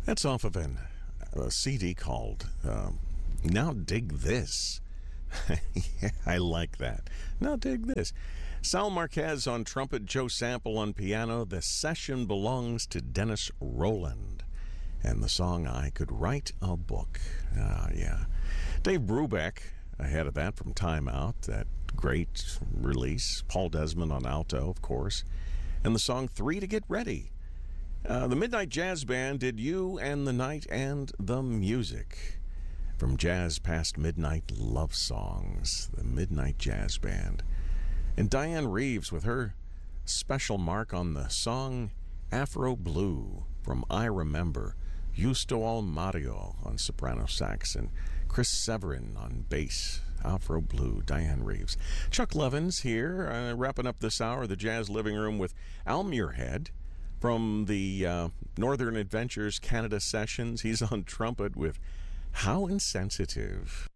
That's off of a CD called Now Dig This. Yeah, I like that. Now dig this. Sal Marquez on trumpet, Joe Sample on piano. The session belongs to Dennis Rowland. And the song, I Could Write a Book. Yeah. Dave Brubeck ahead of that from Time Out, that great release. Paul Desmond on alto, of course. And the song Three to Get Ready. The Midnight Jazz Band did You and the Night and the Music. From Jazz Past Midnight Love Songs, the Midnight Jazz Band. And Diane Reeves with her special mark on the song Afro Blue from I Remember. Justo Almario on soprano sax and Chris Severin on bass. Afro Blue, Diane Reeves. Chuck Levins here, wrapping up this hour of the Jazz Living Room with Al Muirhead from the Northern Adventures Canada Sessions. He's on trumpet with How Insensitive.